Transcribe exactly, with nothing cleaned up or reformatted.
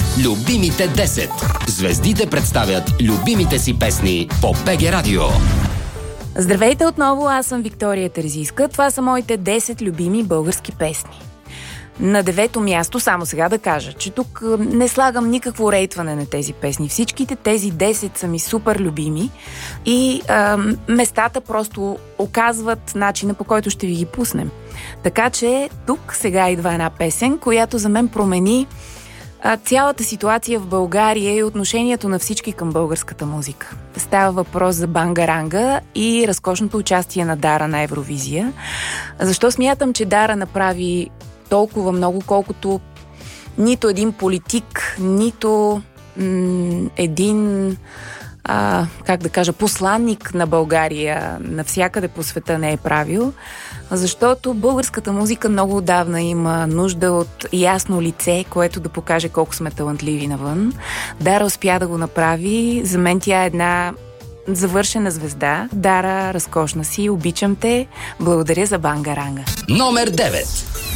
Любимите десет. Звездите представят любимите си песни по БГ Радио. Здравейте отново, аз съм Виктория Терзийска. Това са моите десет любими български песни. На девето място, само сега да кажа, че тук не слагам никакво рейтване на тези песни. Всичките тези десет са ми супер любими и а, местата просто оказват начина, по който ще ви ги пуснем. Така че тук сега идва една песен, която за мен промени а, цялата ситуация в България и отношението на всички към българската музика. Става въпрос за Бангаранга и разкошното участие на Дара на Евровизия. Защо смятам, че Дара направи толкова много, колкото нито един политик, нито м- един, а, как да кажа, посланник на България навсякъде по света не е правил, защото българската музика много отдавна има нужда от ясно лице, което да покаже колко сме талантливи навън. Дара успя да го направи. За мен тя е една завършена звезда. Дара, разкошна си, обичам те. Благодаря за Бангаранга. Номер девет.